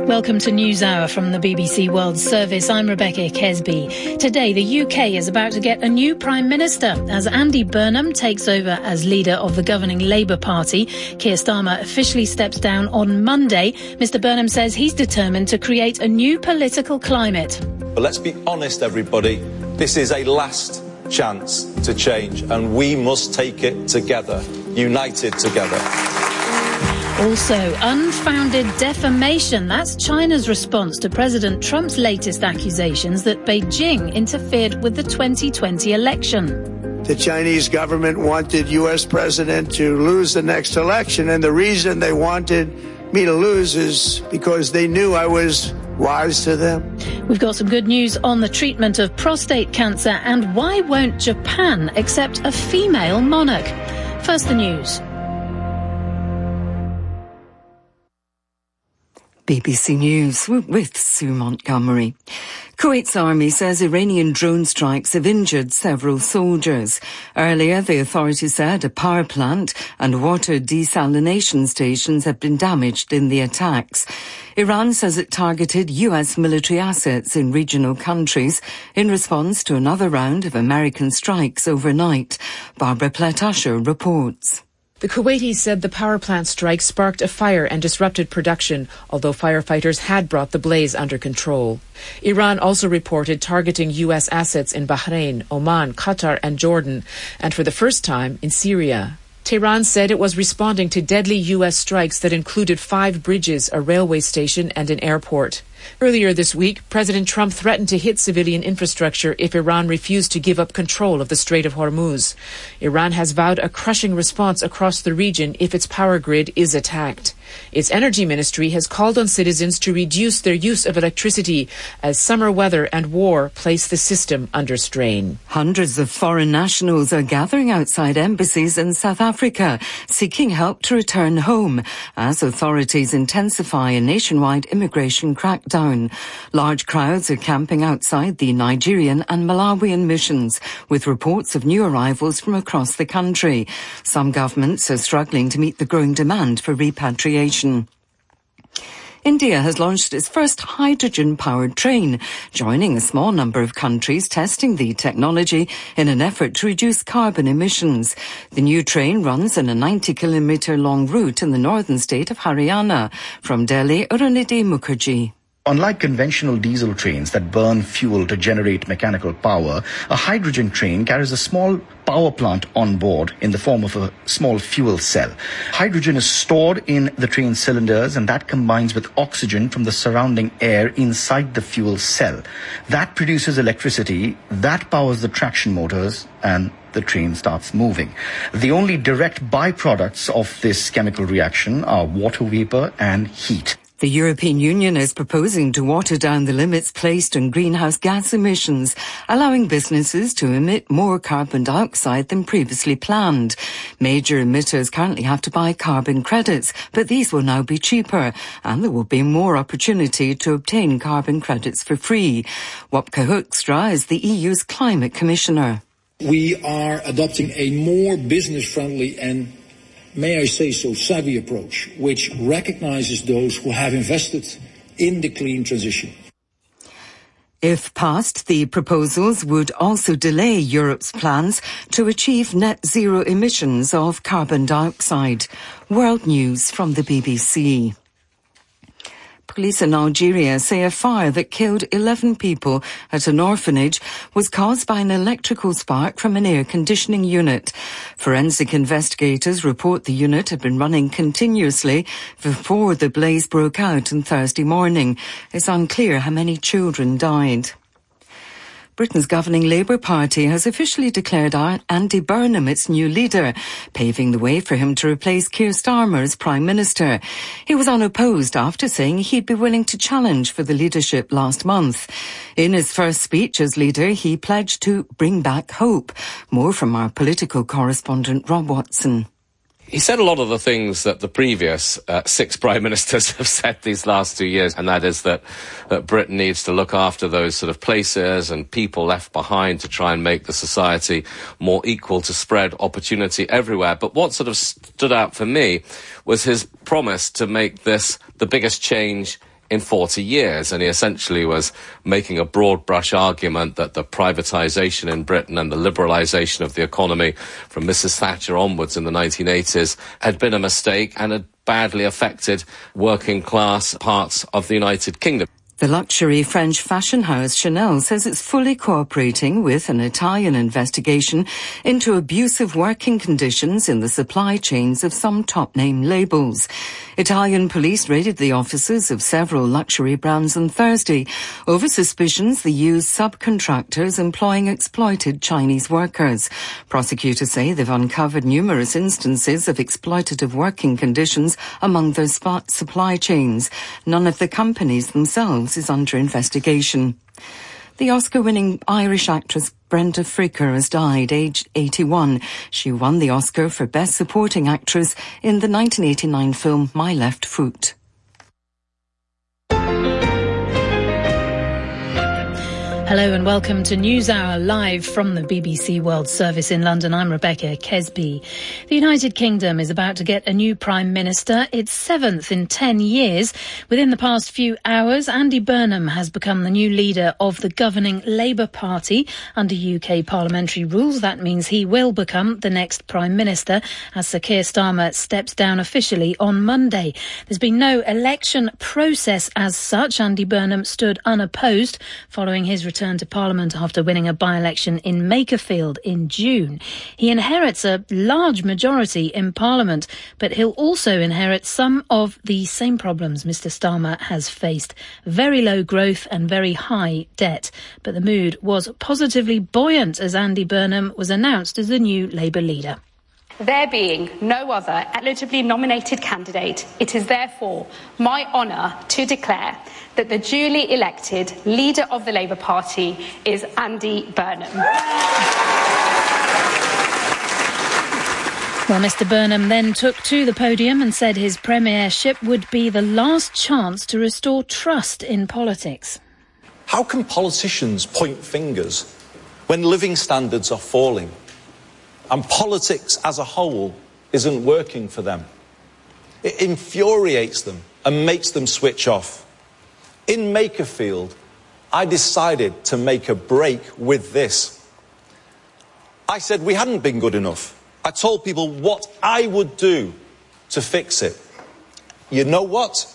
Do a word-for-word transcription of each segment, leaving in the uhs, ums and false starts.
Welcome to NewsHour from the B B C World Service. I'm Rebecca Kesby. Today, the U K is about to get a new Prime Minister as Andy Burnham takes over as leader of the governing Labour Party. Keir Starmer officially steps down on Monday. Mister Burnham says he's determined to create a new political climate. But let's be honest, everybody, this is a last chance to change, and we must take it together, united together. Also, unfounded defamation. That's China's response to President Trump's latest accusations that Beijing interfered with the twenty twenty election. The Chinese government wanted U S president to lose the next election, and the reason they wanted me to lose is because they knew I was wise to them. We've got some good news on the treatment of prostate cancer and why won't Japan accept a female monarch. First, the news. B B C News with Sue Montgomery. Kuwait's army says Iranian drone strikes have injured several soldiers. Earlier, the authorities said a power plant and water desalination stations have been damaged in the attacks. Iran says it targeted U S military assets in regional countries in response to another round of American strikes overnight. Barbara Pletasher reports. The Kuwaitis said the power plant strike sparked a fire and disrupted production, although firefighters had brought the blaze under control. Iran also reported targeting U S assets in Bahrain, Oman, Qatar and Jordan, and for the first time in Syria. Tehran said it was responding to deadly U S strikes that included five bridges, a railway station and an airport. Earlier this week, President Trump threatened to hit civilian infrastructure if Iran refused to give up control of the Strait of Hormuz. Iran has vowed a crushing response across the region if its power grid is attacked. Its energy ministry has called on citizens to reduce their use of electricity as summer weather and war place the system under strain. Hundreds of foreign nationals are gathering outside embassies in South Africa, seeking help to return home as authorities intensify a nationwide immigration crackdown. Large crowds are camping outside the Nigerian and Malawian missions, with reports of new arrivals from across the country. Some governments are struggling to meet the growing demand for repatriation. India has launched its first hydrogen-powered train, joining a small number of countries testing the technology in an effort to reduce carbon emissions. The new train runs on a ninety kilometre long route in the northern state of Haryana. From Delhi, Arunidhi Mukherjee. Unlike conventional diesel trains that burn fuel to generate mechanical power, a hydrogen train carries a small power plant on board in the form of a small fuel cell. Hydrogen is stored in the train cylinders, and that combines with oxygen from the surrounding air inside the fuel cell. That produces electricity, that powers the traction motors, and the train starts moving. The only direct byproducts of this chemical reaction are water vapor and heat. The European Union is proposing to water down the limits placed on greenhouse gas emissions, allowing businesses to emit more carbon dioxide than previously planned. Major emitters currently have to buy carbon credits, but these will now be cheaper, and there will be more opportunity to obtain carbon credits for free. Wopke Hoekstra is the E U's climate commissioner. We are adopting a more business-friendly and, may I say so, savvy approach, which recognizes those who have invested in the clean transition. If passed, the proposals would also delay Europe's plans to achieve net zero emissions of carbon dioxide. World News from the B B C. Police in Algeria say a fire that killed eleven people at an orphanage was caused by an electrical spark from an air conditioning unit. Forensic investigators report the unit had been running continuously before the blaze broke out on Thursday morning. It's unclear how many children died. Britain's governing Labour Party has officially declared Andy Burnham its new leader, paving the way for him to replace Keir Starmer as Prime Minister. He was unopposed after saying he'd be willing to challenge for the leadership last month. In his first speech as leader, he pledged to bring back hope. More from our political correspondent Rob Watson. He said a lot of the things that the previous uh, six prime ministers have said these last two years, and that is that, that Britain needs to look after those sort of places and people left behind to try and make the society more equal, to spread opportunity everywhere. But what sort of stood out for me was his promise to make this the biggest change in forty years. And he essentially was making a broad brush argument that the privatisation in Britain and the liberalisation of the economy from Missus Thatcher onwards in the nineteen eighties had been a mistake and had badly affected working class parts of the United Kingdom. The luxury French fashion house Chanel says it's fully cooperating with an Italian investigation into abusive working conditions in the supply chains of some top-name labels. Italian police raided the offices of several luxury brands on Thursday over suspicions they used subcontractors employing exploited Chinese workers. Prosecutors say they've uncovered numerous instances of exploitative working conditions among their sp- supply chains. None of the companies themselves is under investigation. The Oscar-winning Irish actress Brenda Fricker has died, aged eighty-one. She won the Oscar for Best Supporting Actress in the nineteen eighty-nine film My Left Foot. Hello and welcome to NewsHour live from the B B C World Service in London. I'm Rebecca Kesby. The United Kingdom is about to get a new Prime Minister, its seventh in ten years. Within the past few hours, Andy Burnham has become the new leader of the governing Labour Party. Under U K parliamentary rules, that means he will become the next Prime Minister as Sir Keir Starmer steps down officially on Monday. There's been no election process as such. Andy Burnham stood unopposed following his return return to Parliament after winning a by-election in Makerfield in June. He inherits a large majority in Parliament, but he'll also inherit some of the same problems Mr Starmer has faced. Very low growth and very high debt. But the mood was positively buoyant as Andy Burnham was announced as the new Labour leader. There being no other eligibly nominated candidate, it is therefore my honour to declare that the duly elected leader of the Labour Party is Andy Burnham. Well, Mr Burnham then took to the podium and said his premiership would be the last chance to restore trust in politics. How can politicians point fingers when living standards are falling and politics as a whole isn't working for them? It infuriates them and makes them switch off. In Makerfield, I decided to make a break with this. I said we hadn't been good enough. I told people what I would do to fix it. You know what?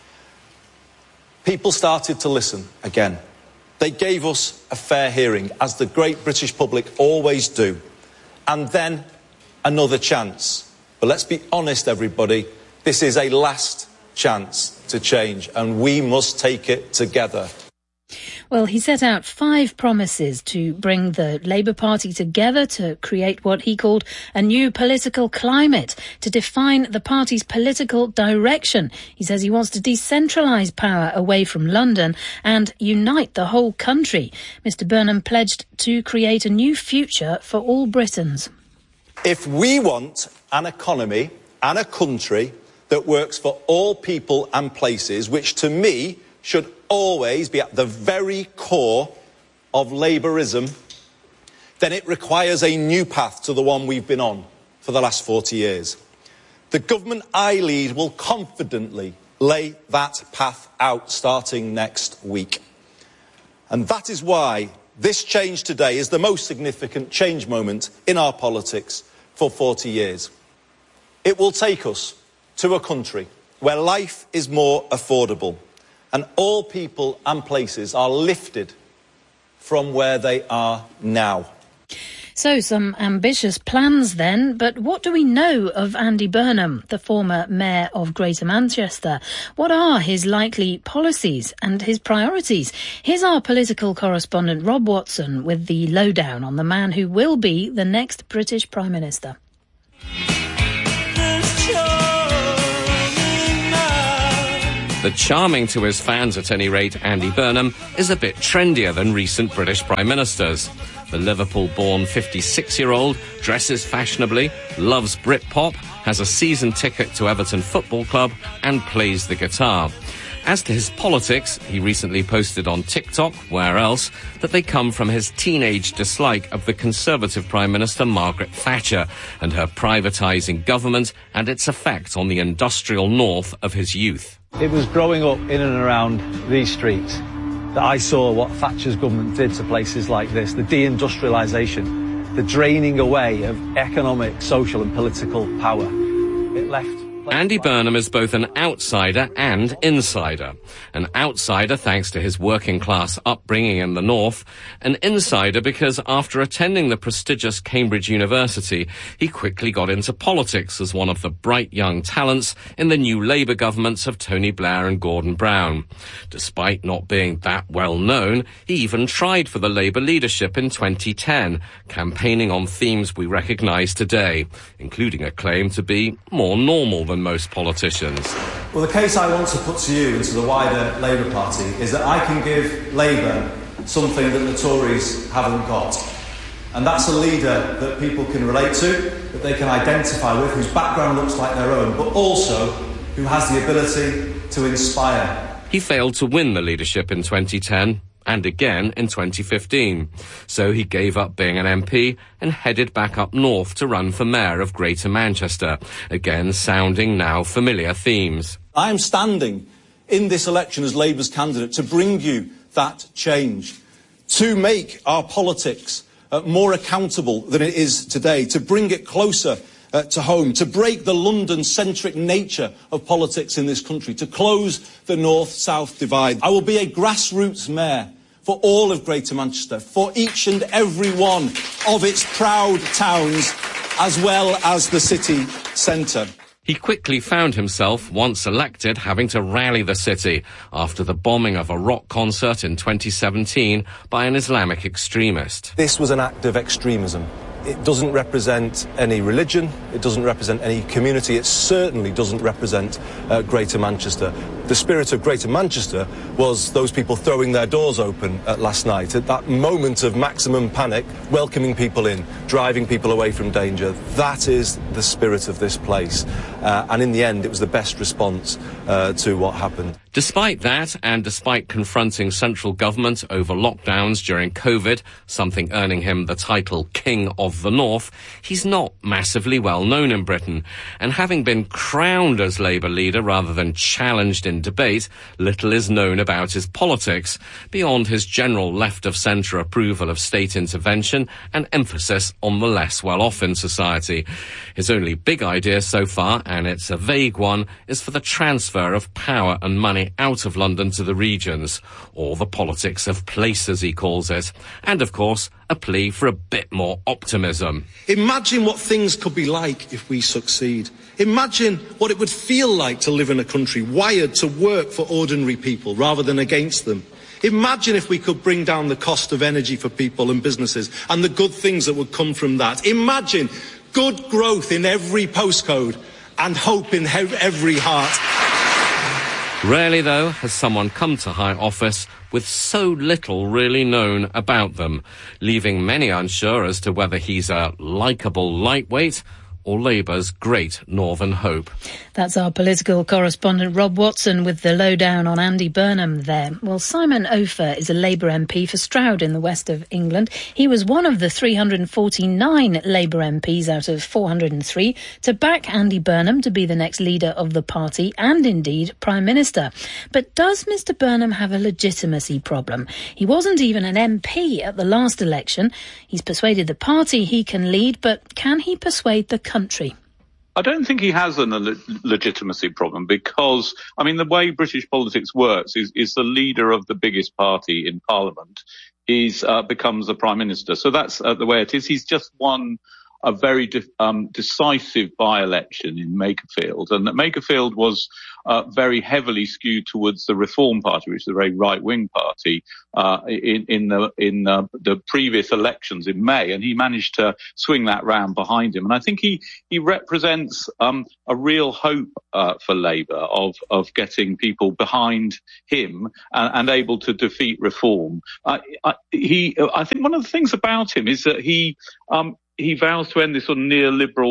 People started to listen again. They gave us a fair hearing, as the great British public always do. And then another chance. But let's be honest, everybody, this is a last chance to change, and we must take it together. Well, he set out five promises to bring the Labour Party together to create what he called a new political climate, to define the party's political direction. He says he wants to decentralise power away from London and unite the whole country. Mr Burnham pledged to create a new future for all Britons. If we want an economy and a country that works for all people and places, which to me should always be at the very core of Labourism, then it requires a new path to the one we've been on for the last forty years. The government I lead will confidently lay that path out starting next week. And that is why this change today is the most significant change moment in our politics for forty years. It will take us to a country where life is more affordable and all people and places are lifted from where they are now. So some ambitious plans then, but what do we know of Andy Burnham, the former Mayor of Greater Manchester? What are his likely policies and his priorities? Here's our political correspondent Rob Watson with the lowdown on the man who will be the next British Prime Minister. The charming to his fans, at any rate, Andy Burnham, is a bit trendier than recent British Prime Ministers. The Liverpool-born fifty-six-year-old dresses fashionably, loves Britpop, has a season ticket to Everton Football Club and plays the guitar. As to his politics, he recently posted on TikTok, where else, that they come from his teenage dislike of the Conservative Prime Minister Margaret Thatcher and her privatising government and its effect on the industrial north of his youth. It was growing up in and around these streets that I saw what Thatcher's government did to places like this, the deindustrialisation, the draining away of economic, social and political power. It left... Andy Burnham is both an outsider and insider. An outsider thanks to his working-class upbringing in the north, an insider because after attending the prestigious Cambridge University, he quickly got into politics as one of the bright young talents in the new Labour governments of Tony Blair and Gordon Brown. Despite not being that well known, he even tried for the Labour leadership in twenty ten, campaigning on themes we recognise today, including a claim to be more normal than most politicians. Well, the case I want to put to you and to the wider Labour Party is that I can give Labour something that the Tories haven't got. And that's a leader that people can relate to, that they can identify with, whose background looks like their own, but also who has the ability to inspire. He failed to win the leadership in twenty ten. And again in twenty fifteen. So he gave up being an M P and headed back up north to run for mayor of Greater Manchester, again sounding now familiar themes. I am standing in this election as Labour's candidate to bring you that change, to make our politics uh, more accountable than it is today, to bring it closer Uh, to home, to break the London-centric nature of politics in this country, to close the north-south divide. I will be a grassroots mayor for all of Greater Manchester, for each and every one of its proud towns, as well as the city centre. He quickly found himself, once elected, having to rally the city after the bombing of a rock concert in twenty seventeen by an Islamic extremist. This was an act of extremism. It doesn't represent any religion, it doesn't represent any community, it certainly doesn't represent uh, Greater Manchester. The spirit of Greater Manchester was those people throwing their doors open uh, last night, at that moment of maximum panic, welcoming people in, driving people away from danger. That is the spirit of this place. Uh, and in the end, it was the best response uh, to what happened. Despite that, and despite confronting central government over lockdowns during COVID, something earning him the title King of the North, he's not massively well known in Britain. And having been crowned as Labour leader rather than challenged in debate, little is known about his politics, beyond his general left-of-centre approval of state intervention and emphasis on the less well-off in society. His only big idea so far, and it's a vague one, is for the transfer of power and money out of London to the regions, or the politics of place, as he calls it. And, of course, a plea for a bit more optimism. Imagine what things could be like if we succeed. Imagine what it would feel like to live in a country wired to work for ordinary people rather than against them. Imagine if we could bring down the cost of energy for people and businesses and the good things that would come from that. Imagine good growth in every postcode and hope in every heart. Rarely, though, has someone come to high office with so little really known about them, leaving many unsure as to whether he's a likeable lightweight or Labour's great northern hope. That's our political correspondent Rob Watson with the lowdown on Andy Burnham there. Well, Simon Ofer is a Labour M P for Stroud in the west of England. He was one of the three hundred forty-nine Labour M Ps out of four hundred three to back Andy Burnham to be the next leader of the party and indeed Prime Minister. But does Mr Burnham have a legitimacy problem? He wasn't even an M P at the last election. He's persuaded the party he can lead, but can he persuade the country? I don't think he has a le- legitimacy problem because, I mean, the way British politics works is, is the leader of the biggest party in Parliament is uh, becomes the Prime Minister. So that's uh, the way it is. He's just won a very de- um, decisive by-election in Makerfield, and that Makerfield was uh, very heavily skewed towards the Reform Party, which is a very right-wing party, uh, in, in the in uh, the previous elections in May, and he managed to swing that round behind him. And I think he he represents um, a real hope uh, for Labour of of getting people behind him and, and able to defeat Reform. Uh, I, he, I think one of the things about him is that he um, he vows to end this sort of neoliberal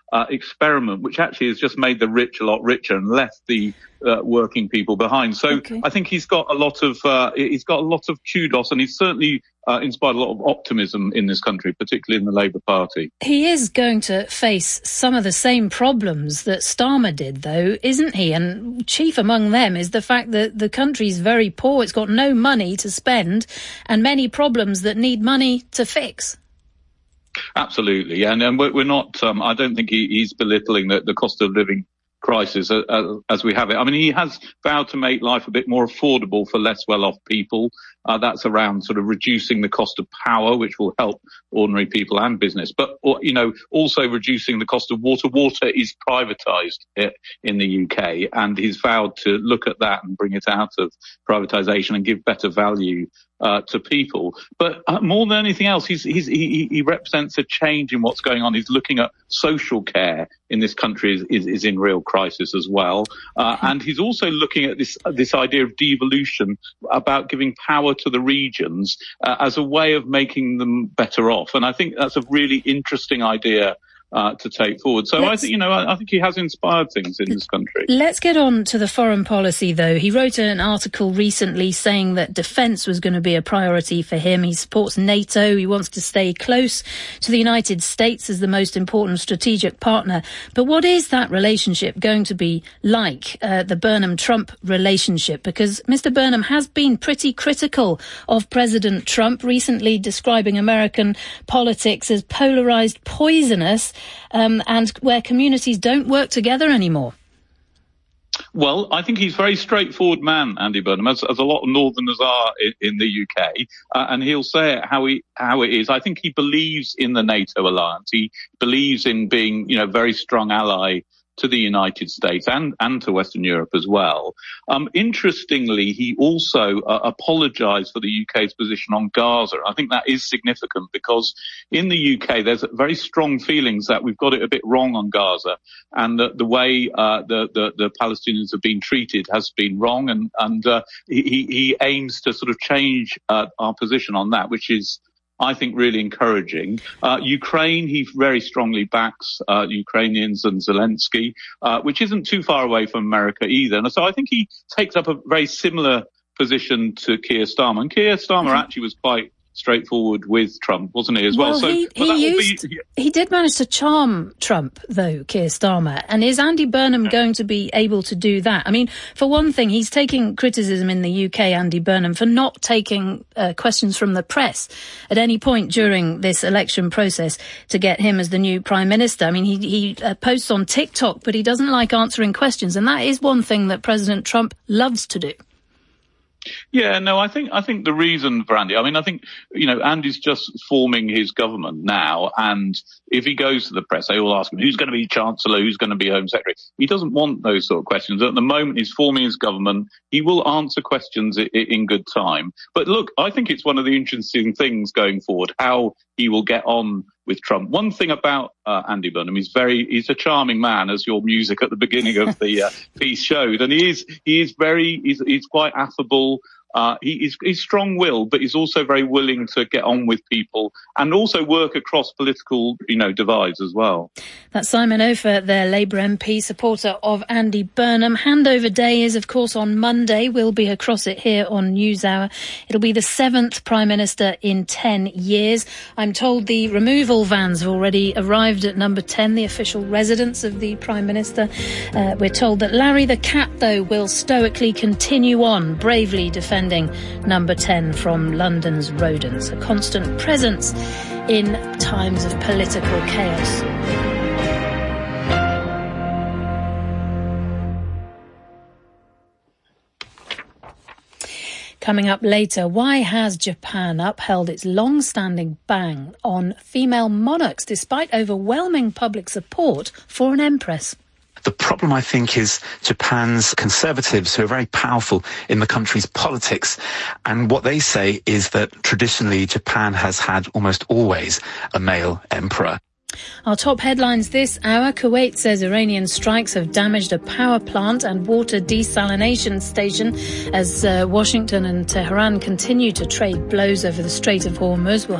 uh, experiment, which actually has just made the rich a lot richer and left the uh, working people behind. So okay. I think he's got a lot of uh, he's got a lot of kudos, and he's certainly uh, inspired a lot of optimism in this country, particularly in the Labour Party. He is going to face some of the same problems that Starmer did, though, isn't he? And chief among them is the fact that the country's very poor, it's got no money to spend, and many problems that need money to fix. Absolutely, and, and we're not. Um, I don't think he, he's belittling the, the cost of living crisis uh, uh, as we have it. I mean, he has vowed to make life a bit more affordable for less well-off people. Uh, that's around sort of reducing the cost of power, which will help ordinary people and business. But, or, you know, also reducing the cost of water. Water is privatised in the U K, and he's vowed to look at that and bring it out of privatisation and give better value Uh, to people. But uh, more than anything else, he's, he's, he, he represents a change in what's going on. He's looking at social care in this country is, is, is in real crisis as well. Uh, and he's also looking at this, uh, this idea of devolution, about giving power to the regions uh, as a way of making them better off. And I think that's a really interesting idea Uh, to take forward. So let's, I think, you know, I, I think he has inspired things in this country. Let's get on to the foreign policy, though. He wrote an article recently saying that defence was going to be a priority for him. He supports NATO. He wants to stay close to the United States as the most important strategic partner. But what is that relationship going to be like, uh, the Burnham-Trump relationship? Because Mister Burnham has been pretty critical of President Trump, recently describing American politics as polarised, poisonous, Um, and where communities don't work together anymore. Well, I think he's a very straightforward man, Andy Burnham, as, as a lot of Northerners are in, in the U K, uh, and he'll say it how he how it is. I think he believes in the NATO alliance. He believes in being, you know, a very strong ally to the United States and, and to Western Europe as well. Um, interestingly, he also uh, apologised for the U K's position on Gaza. I think that is significant because in the U K there's very strong feelings that we've got it a bit wrong on Gaza, and that the way uh, the, the, the Palestinians have been treated has been wrong, and, and uh, he, he aims to sort of change uh, our position on that, which is, I think, really encouraging. Uh, Ukraine, he very strongly backs uh, Ukrainians and Zelensky, uh, which isn't too far away from America either. And so I think he takes up a very similar position to Keir Starmer. And Keir Starmer mm-hmm. actually was quite straightforward with Trump, wasn't he, as well? Well, so he, well, he, that used, will be... he did manage to charm Trump, though, Keir Starmer. And is Andy Burnham going to be able to do that? I mean, for one thing, he's taking criticism in the U K, Andy Burnham, for not taking uh, questions from the press at any point during this election process to get him as the new Prime Minister. I mean, he, he uh, posts on TikTok, but he doesn't like answering questions. And that is one thing that President Trump loves to do. Yeah, no, I think I think the reason for Andy, I mean, I think, you know, Andy's just forming his government now, and if he goes to the press, they all ask him, who's going to be Chancellor, who's going to be Home Secretary? He doesn't want those sort of questions. At the moment, he's forming his government. He will answer questions i- in good time. But look, I think it's one of the interesting things going forward, how he will get on with Trump. One thing about uh, Andy Burnham, he's very, he's a charming man, as your music at the beginning of the uh, piece showed, and he is, he is very, he's, he's quite affable. Uh, he is, he's strong-willed, but he's also very willing to get on with people and also work across political, you know, divides as well. That's Simon Ofer, their Labour M P, supporter of Andy Burnham. Handover day is, of course, on Monday. We'll be across it here on NewsHour. It'll be the seventh Prime Minister in ten years. I'm told the removal vans have already arrived at number ten, the official residence of the Prime Minister. Uh, we're told that Larry the Cat, though, will stoically continue on, bravely defending number ten from London's rodents, a constant presence in times of political chaos. Coming up later, why has Japan upheld its long-standing ban on female monarchs despite overwhelming public support for an empress? The problem, I think, is Japan's conservatives, who are very powerful in the country's politics. And what they say is that traditionally Japan has had almost always a male emperor. Our top headlines this hour. Kuwait says Iranian strikes have damaged a power plant and water desalination station as uh, Washington and Tehran continue to trade blows over the Strait of Hormuz. We'll